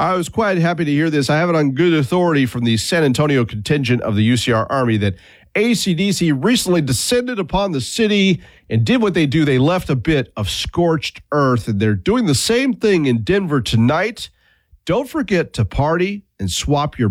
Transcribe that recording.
I was quite happy to hear this. I have it on good authority from the San Antonio contingent of the UCR Army that AC/DC recently descended upon the city and did what they do. They left a bit of scorched earth, and they're doing the same thing in Denver tonight. Don't forget to party and swap your